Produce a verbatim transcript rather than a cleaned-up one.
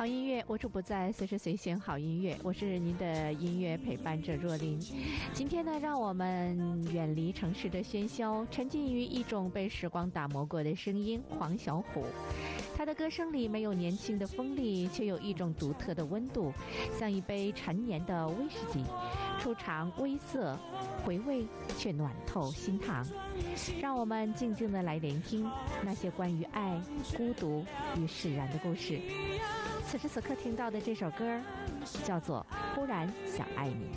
好音乐无处不在，随时随选好音乐。我是您的音乐陪伴者若琳。今天呢，让我们远离城市的喧嚣，沉浸于一种被时光打磨过的声音——黄小琥。他的歌声里没有年轻的锋利，却有一种独特的温度，像一杯陈年的威士忌，出尝微涩，回味却暖透心膛。让我们静静地来聆听那些关于爱、孤独与释然的故事。此时此刻听到的这首歌叫做《忽然想爱你》。